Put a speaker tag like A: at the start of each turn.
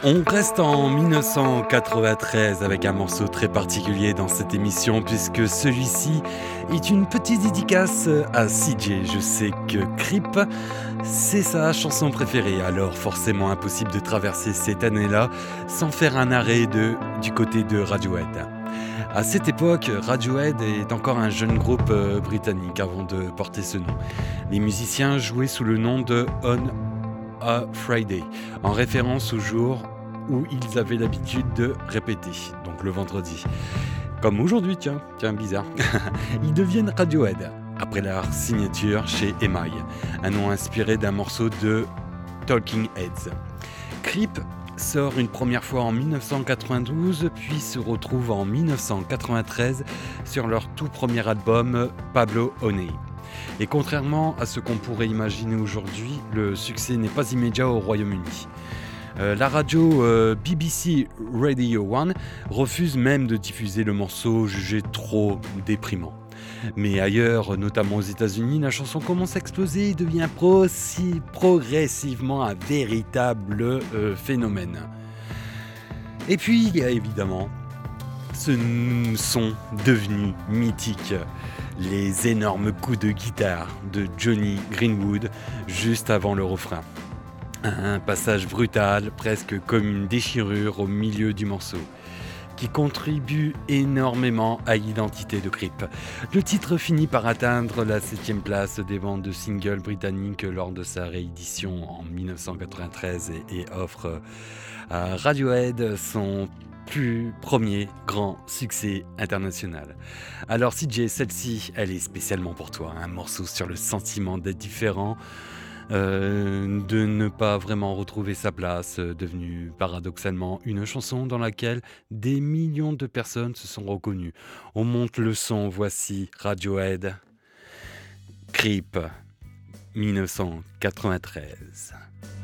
A: On reste en 1993 avec un morceau très particulier dans cette émission puisque celui-ci est une petite dédicace à CJ. Je sais que Creep, c'est sa chanson préférée, alors forcément impossible de traverser cette année-là sans faire un arrêt du côté de Radiohead. À cette époque, Radiohead est encore un jeune groupe britannique avant de porter ce nom. Les musiciens jouaient sous le nom de On a Friday, en référence au jour où ils avaient l'habitude de répéter, donc le vendredi. Comme aujourd'hui, tiens, bizarre. Ils deviennent Radiohead, après leur signature chez EMI, un nom inspiré d'un morceau de Talking Heads. Creep sort une première fois en 1992, puis se retrouve en 1993 sur leur tout premier album Pablo Honey. Et contrairement à ce qu'on pourrait imaginer aujourd'hui, le succès n'est pas immédiat au Royaume-Uni. La radio BBC Radio 1 refuse même de diffuser le morceau jugé trop déprimant. Mais ailleurs, notamment aux États-Unis, la chanson commence à exploser et devient progressivement un véritable phénomène. Et puis, il y a évidemment ce son devenu mythique, les énormes coups de guitare de Johnny Greenwood juste avant le refrain. Un passage brutal, presque comme une déchirure au milieu du morceau, qui contribue énormément à l'identité de Creep. Le titre finit par atteindre la 7e place des ventes de singles britanniques lors de sa réédition en 1993 et offre à Radiohead son premier grand succès international. Alors CJ, celle-ci, elle est spécialement pour toi, un morceau sur le sentiment d'être différent, de ne pas vraiment retrouver sa place, devenue paradoxalement une chanson dans laquelle des millions de personnes se sont reconnues. On monte le son, voici Radiohead, Creep, 1993.